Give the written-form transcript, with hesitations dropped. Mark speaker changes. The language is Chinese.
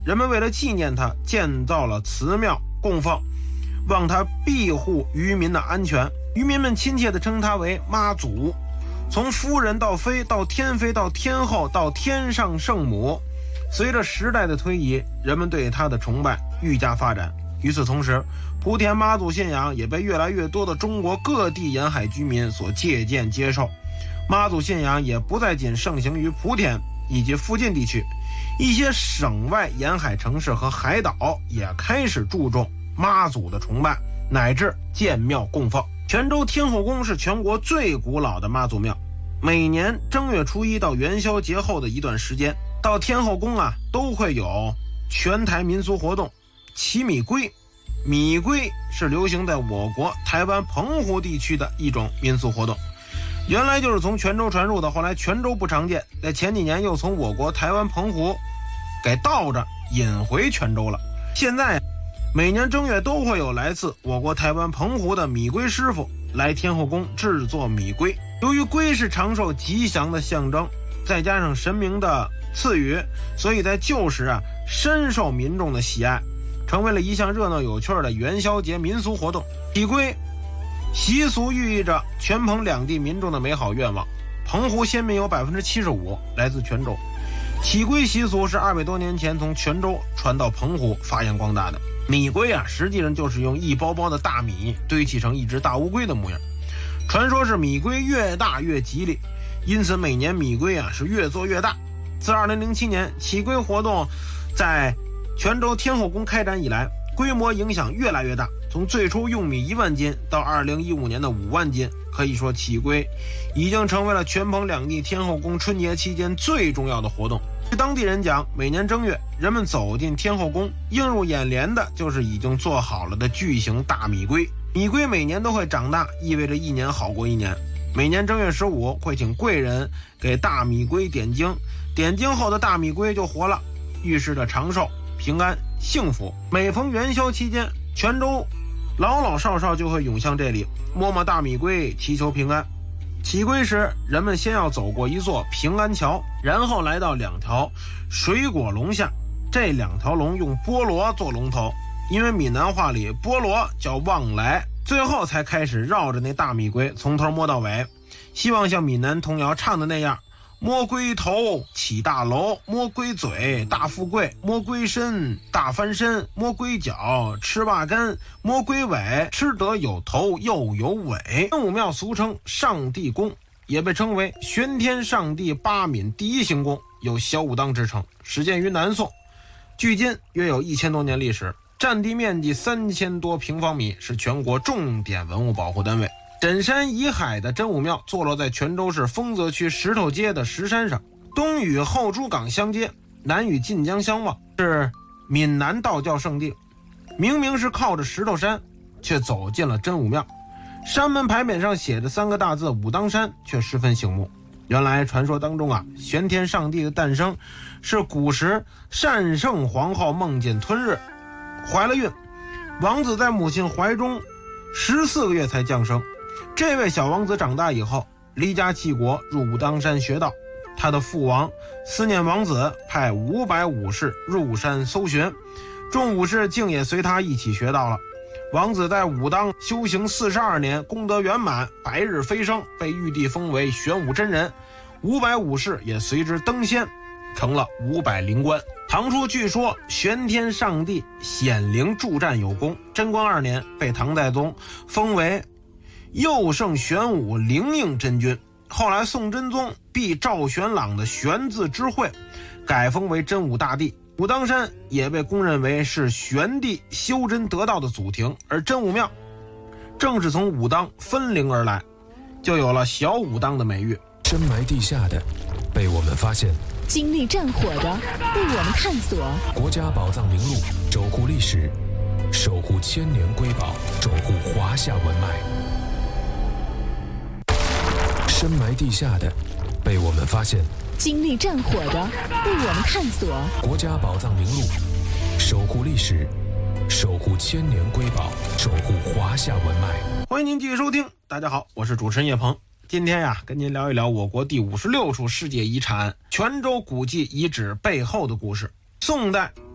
Speaker 1: 人们为了纪念他，建造了祠庙供奉，望他庇护渔民的安全。渔民们亲切地称他为妈祖。从夫人到妃，到天妃，到天后，到天上圣母，随着时代的推移，人们对他的崇拜愈加发展。与此同时，莆田妈祖信仰也被越来越多的中国各地沿海居民所借鉴接受。妈祖信仰也不再仅盛行于莆田以及附近地区，一些省外沿海城市和海岛也开始注重妈祖的崇拜，乃至建庙供奉。泉州天后宫是全国最古老的妈祖庙，每年正月初一到元宵节后的一段时间，到天后宫都会有全台民俗活动骑米龟。米龟是流行在我国台湾澎湖地区的一种民俗活动，原来就是从泉州传入的，后来泉州不常见，在前几年又从我国台湾澎湖给倒着引回泉州了。现在每年正月都会有来自我国台湾澎湖的米龟师傅来天后宫制作米龟。由于龟是长寿吉祥的象征，再加上神明的赐予，所以在旧时深受民众的喜爱，成为了一项热闹有趣的元宵节民俗活动。起龟习俗寓意着全澎两地民众的美好愿望。澎湖先民有 75% 来自泉州，起龟习俗是200多年前从泉州传到澎湖发扬光大的。米龟实际上就是用一包包的大米堆砌成一只大乌龟的模样，传说是米龟越大越吉利，因此每年米龟是越做越大。自2007年起龟活动在泉州天后宫开展以来，规模影响越来越大，从最初用米1万斤到2015年的5万斤，可以说起龟已经成为了全澎两地天后宫春节期间最重要的活动。据当地人讲，每年正月人们走进天后宫，映入眼帘的就是已经做好了的巨型大米龟。米龟每年都会长大，意味着一年好过一年。每年正月15会请贵人给大米龟点睛，点睛后的大米龟就活了，预示着长寿平安幸福。每逢元宵期间，泉州老老少少就会涌向这里摸摸大米龟，祈求平安。起龟时，人们先要走过一座平安桥，然后来到2条水果龙下，这2条龙用菠萝做龙头，因为闽南话里菠萝叫旺来。最后才开始绕着那大米龟从头摸到尾，希望像闽南童谣唱的那样，摸龟头起大楼，摸龟嘴大富贵，摸龟身大翻身，摸龟脚吃霸根，摸龟尾吃得有头又有尾。真武庙俗称上帝宫，也被称为玄天上帝八闽第一行宫，有小武当之称，始建于南宋，距今约有1000多年历史，占地面积3000多平方米，是全国重点文物保护单位。枕山以海的真武庙坐落在泉州市丰泽区石头街的石山上，东与后珠港相接，南与晋江相望，是闽南道教圣地。明明是靠着石头山，却走进了真武庙。山门牌匾上写着3个大字武当山，却十分醒目。原来传说当中玄天上帝的诞生是古时单圣皇后梦见吞日怀了孕，王子在母亲怀中14个月才降生。这位小王子长大以后离家弃国，入武当山学道。他的父王思念王子，派500武士入山搜寻，众武士竟也随他一起学道了。王子在武当修行42年，功德圆满，白日飞升，被玉帝封为玄武真人。500武士也随之登仙，成了500灵官。唐初据说玄天上帝显灵助战有功，贞观2年被唐太宗封为右圣玄武灵应真君。后来宋真宗避赵玄朗的玄字之讳，改封为真武大帝。武当山也被公认为是玄帝修真得道的祖庭，而真武庙正是从武当分灵而来，就有了小武当的美誉。
Speaker 2: 深埋地下的被我们发现，
Speaker 3: 经历战火的被我们探索。
Speaker 2: 国家宝藏名录，守护历史，守护千年瑰宝，守护华夏文脉。深埋地下的被我们发现，
Speaker 3: 经历战火的被我们探索。
Speaker 2: 国家宝藏名录，守护历史，守护千年瑰宝，守护华夏文脉。
Speaker 1: 欢迎您继续收听，大家好，我是主持人叶鹏。今天跟您聊一聊我国第56处世界遗产泉州古迹遗址背后的故事。宋代